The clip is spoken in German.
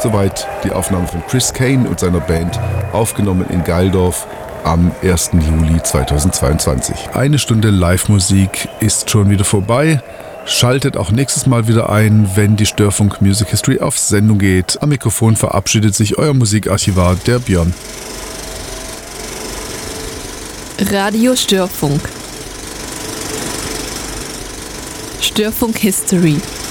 Soweit die Aufnahme von Chris Kane und seiner Band, aufgenommen in Geildorf am 1. Juli 2022. Eine Stunde Live-Musik ist schon wieder vorbei. Schaltet auch nächstes Mal wieder ein, wenn die Störfunk Music History auf Sendung geht. Am Mikrofon verabschiedet sich euer Musikarchivar, der Björn. Radio Störfunk. Störfunk History.